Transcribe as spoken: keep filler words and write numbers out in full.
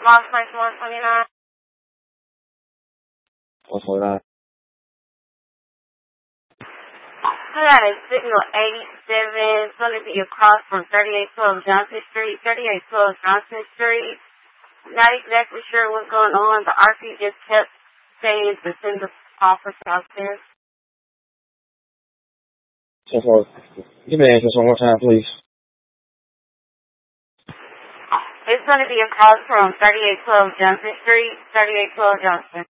Lost Place one twenty-nine. one twenty-nine. I got a signal eighty-seven. It's going to be across from thirty-eight twelve Johnson Street. thirty-eight twelve Johnson Street. Not exactly sure what's going on. The R P just kept saying to send the officer out there. ten four. Give me the address one more time, please. It's going to be across from thirty-eight twelve Johnson Street. thirty-eight twelve Johnson.